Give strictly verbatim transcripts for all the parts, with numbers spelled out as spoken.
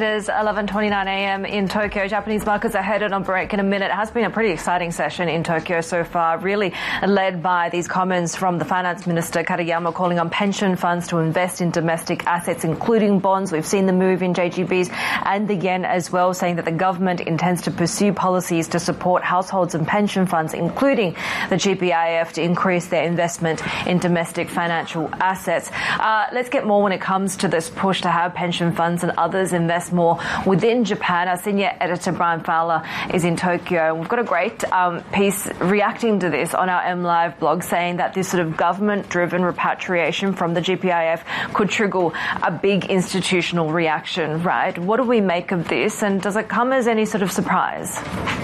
It is eleven twenty-nine a.m. in Tokyo. Japanese markets are headed on break in a minute. It has been a pretty exciting session in Tokyo so far, really led by these comments from the Finance Minister Katayama calling on pension funds to invest in domestic assets, including bonds. We've seen the move in J G Bs and the yen as well, saying that the government intends to pursue policies to support households and pension funds, including the G P I F, to increase their investment in domestic financial assets. Uh, let's get more when it comes to this push to have pension funds and others invest more within Japan. Our senior editor Brian Fowler is in Tokyo. We've got a great um, piece reacting to this on our M Live blog, saying that this sort of government-driven repatriation from the G P I F could trigger a big institutional reaction, right? What do we make of this, and does it come as any sort of surprise?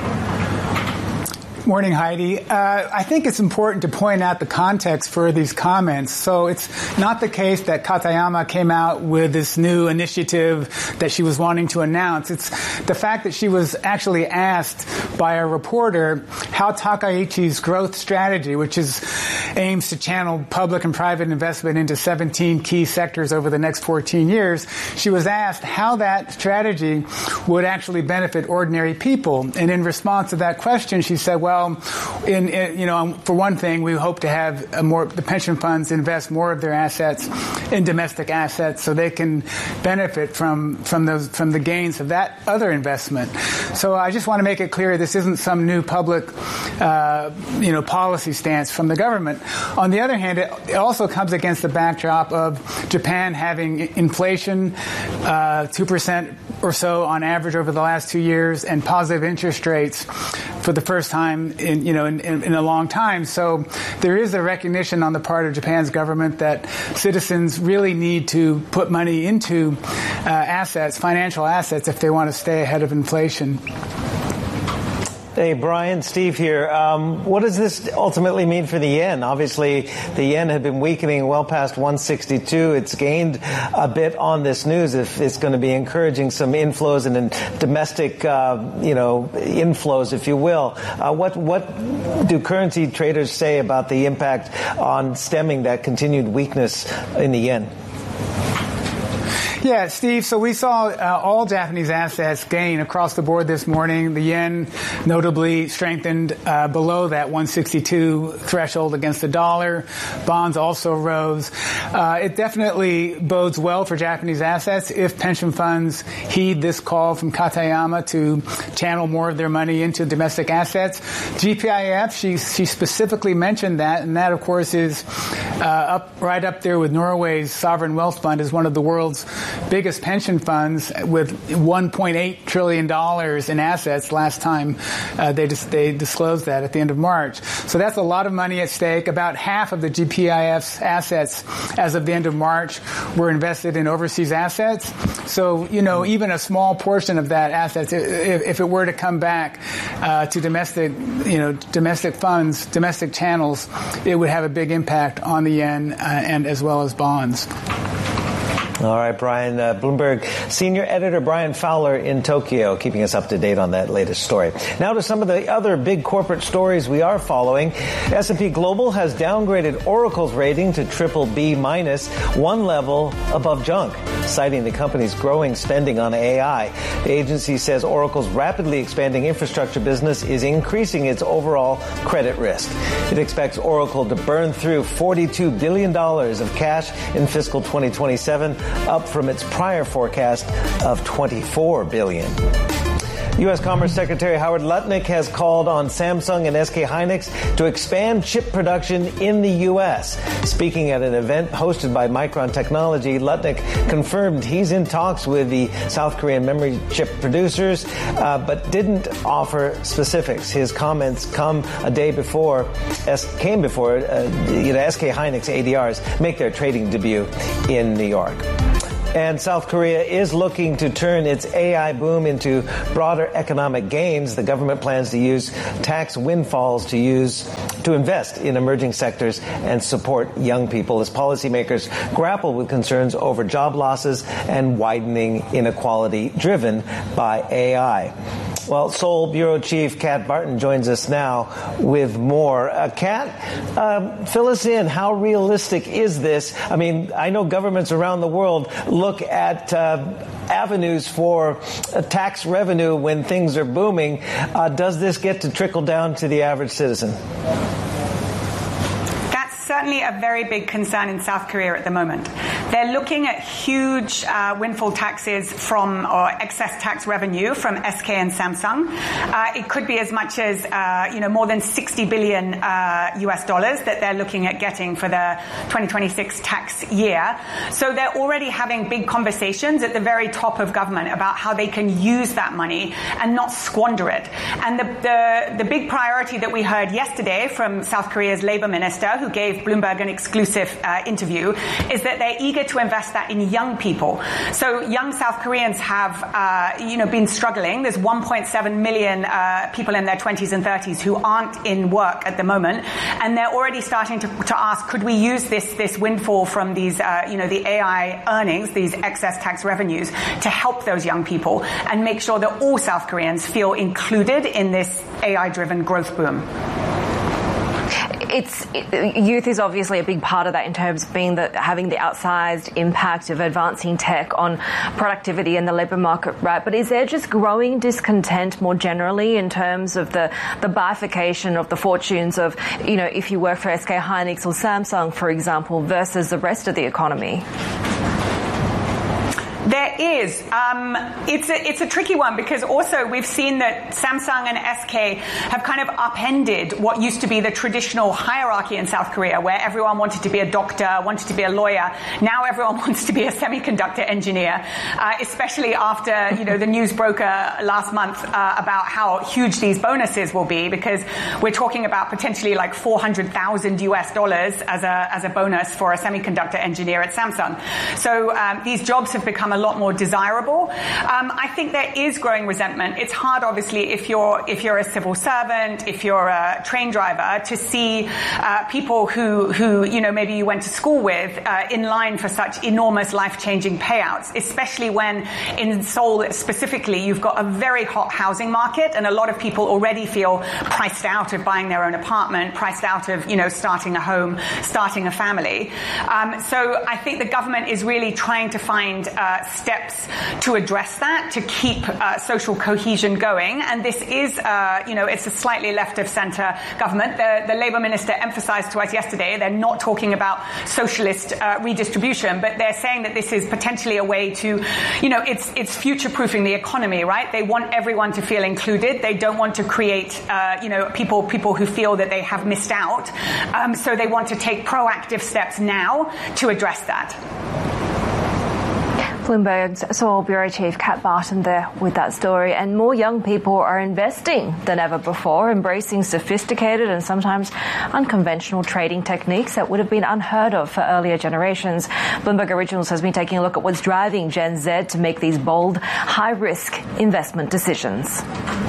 Morning, Heidi. Uh, I think it's important to point out the context for these comments. So it's not the case that Katayama came out with this new initiative that she was wanting to announce. It's the fact that she was actually asked by a reporter how Takaichi's growth strategy, which is aims to channel public and private investment into seventeen key sectors over the next fourteen years, she was asked how that strategy would actually benefit ordinary people. And in response to that question, she said, well, In, in, you know, for one thing, we hope to have a more the pension funds invest more of their assets in domestic assets, so they can benefit from from those from the gains of that other investment. So I just want to make it clear this isn't some new public, uh, you know, policy stance from the government. On the other hand, it, it also comes against the backdrop of Japan having inflation uh, two percent or so on average over the last two years, and positive interest rates for the first time in you know in, in, in a long time. So there is a recognition on the part of Japan's government that citizens really need to put money into uh, assets, financial assets, if they want to stay ahead of inflation. Hey, Brian, Steve here. Um, what does this ultimately mean for the yen? Obviously, the yen had been weakening well past one sixty-two. It's gained a bit on this news if it's going to be encouraging some inflows and in domestic, uh, you know, inflows, if you will. Uh, what what do currency traders say about the impact on stemming that continued weakness in the yen? Yeah, Steve, so we saw uh, all Japanese assets gain across the board this morning. The yen notably strengthened uh, below that one sixty-two threshold against the dollar. Bonds also rose. Uh, it definitely bodes well for Japanese assets if pension funds heed this call from Katayama to channel more of their money into domestic assets. G P I F, she, she specifically mentioned that, and that, of course, is uh, up right up there with Norway's sovereign wealth fund as one of the world's biggest pension funds with one point eight trillion dollars in assets last time uh, they dis- they disclosed that at the end of March. So that's a lot of money at stake. About half of the G P I F's assets as of the end of March were invested in overseas assets. So, you know, even a small portion of that assets, if, if it were to come back uh, to domestic, you know, domestic funds, domestic channels, it would have a big impact on the yen uh, and as well as bonds. All right, Brian. Uh, Bloomberg senior editor Brian Fowler in Tokyo, keeping us up to date on that latest story. Now to some of the other big corporate stories we are following. S and P Global has downgraded Oracle's rating to triple B minus, one level above junk, citing the company's growing spending on A I. The agency says Oracle's rapidly expanding infrastructure business is increasing its overall credit risk. It expects Oracle to burn through forty-two billion dollars of cash in fiscal twenty twenty-seven, up from its prior forecast of twenty-four billion dollars. U S. Commerce Secretary Howard Lutnick has called on Samsung and S K Hynix to expand chip production in the U S. Speaking at an event hosted by Micron Technology, Lutnick confirmed he's in talks with the South Korean memory chip producers, uh, but didn't offer specifics. His comments come a day before, S- came before uh, you know, S K Hynix A D Rs make their trading debut in New York. And South Korea is looking to turn its A I boom into broader economic gains. The government plans to use tax windfalls to use to invest in emerging sectors and support young people as policymakers grapple with concerns over job losses and widening inequality driven by A I. Well, Seoul Bureau Chief Kat Barton joins us now with more. Uh, Kat, um, fill us in. How realistic is this? I mean, I know governments around the world look at uh, avenues for uh, tax revenue when things are booming. Uh, does this get to trickle down to the average citizen? Certainly a very big concern in South Korea at the moment. They're looking at huge uh, windfall taxes from, or excess tax revenue from S K and Samsung. Uh, it could be as much as, uh, you know, more than sixty billion uh, U S dollars that they're looking at getting for the twenty twenty-six tax year. So they're already having big conversations at the very top of government about how they can use that money and not squander it. And the, the, the big priority that we heard yesterday from South Korea's labor minister, who gave Bloomberg an exclusive uh, interview, is that they're eager to invest that in young people. So young South Koreans have, uh, you know, been struggling. There's one point seven million uh, people in their twenties and thirties who aren't in work at the moment, and they're already starting to, to ask, could we use this this windfall from these, uh, you know, the A I earnings, these excess tax revenues, to help those young people and make sure that all South Koreans feel included in this A I-driven growth boom. It's youth is obviously a big part of that in terms of being the having the outsized impact of advancing tech on productivity in the labour market, right? But is there just growing discontent more generally in terms of the, the bifurcation of the fortunes of, you know, if you work for S K Hynix or Samsung, for example, versus the rest of the economy? There is. Um, it's a, it's a tricky one because also we've seen that Samsung and S K have kind of upended what used to be the traditional hierarchy in South Korea, where everyone wanted to be a doctor, wanted to be a lawyer. Now everyone wants to be a semiconductor engineer, uh, especially after, you know, the news broke uh, last month uh, about how huge these bonuses will be, because we're talking about potentially like four hundred thousand U S dollars as a, as a bonus for a semiconductor engineer at Samsung. So um, these jobs have become a lot more desirable. Um, I think there is growing resentment. It's hard, obviously, if you're if you're a civil servant, if you're a train driver, to see uh, people who who you know maybe you went to school with uh, in line for such enormous life-changing payouts. Especially when in Seoul specifically, you've got a very hot housing market, and a lot of people already feel priced out of buying their own apartment, priced out of you know starting a home, starting a family. Um, so I think the government is really trying to find uh, steps to address that, to keep uh, social cohesion going. And this is, uh, you know, it's a slightly left of center government. The, the Labour Minister emphasized to us yesterday they're not talking about socialist uh, redistribution, but they're saying that this is potentially a way to, you know, it's it's future-proofing the economy, right? They want everyone to feel included. They don't want to create, uh, you know, people people who feel that they have missed out. Um, so they want to take proactive steps now to address that. Bloomberg's Seoul Bureau Chief Kat Barton there with that story. And more young people are investing than ever before, embracing sophisticated and sometimes unconventional trading techniques that would have been unheard of for earlier generations. Bloomberg Originals has been taking a look at what's driving Gen Z to make these bold, high-risk investment decisions.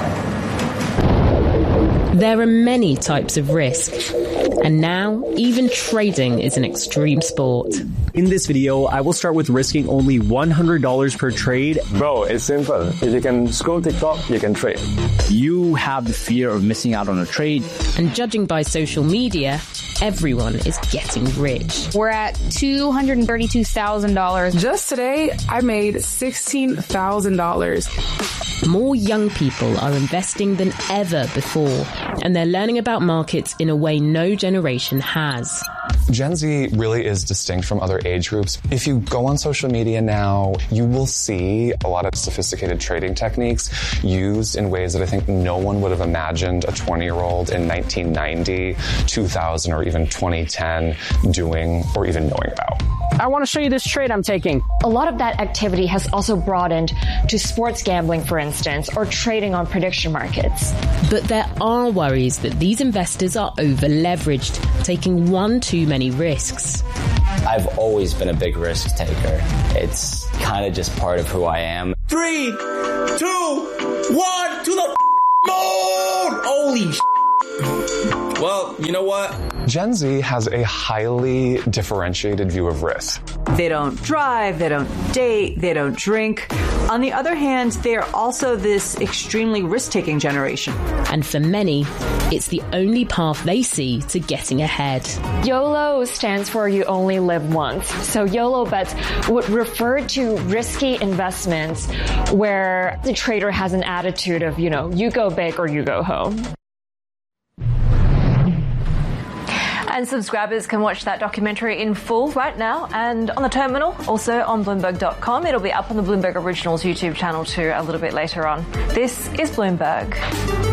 There are many types of risk, and now even trading is an extreme sport. In this video, I will start with risking only one hundred dollars per trade. Bro, it's simple. If you can scroll TikTok, you can trade. You have the fear of missing out on a trade. And judging by social media, everyone is getting rich. We're at two hundred thirty-two thousand dollars. Just today, I made sixteen thousand dollars. More young people are investing than ever before, and they're learning about markets in a way no generation has. Gen Z really is distinct from other age groups. If you go on social media now, you will see a lot of sophisticated trading techniques used in ways that I think no one would have imagined a twenty-year-old in nineteen ninety, two thousand, or even twenty ten doing or even knowing about. I want to show you this trade I'm taking. A lot of that activity has also broadened to sports gambling, for instance, or trading on prediction markets. But there are worries that these investors are over-leveraged, taking one too many risks. I've always been a big risk taker. It's kind of just part of who I am. Three, two, one, to the moon! Holy sh**. Well, you know what? Gen Z has a highly differentiated view of risk. They don't drive, they don't date, they don't drink. On the other hand, they're also this extremely risk-taking generation. And for many, it's the only path they see to getting ahead. YOLO stands for you only live once. So YOLO bets would refer to risky investments where the trader has an attitude of, you know, you go big or you go home. And subscribers can watch that documentary in full right now and on the terminal, also on Bloomberg dot com. It'll be up on the Bloomberg Originals YouTube channel too a little bit later on. This is Bloomberg.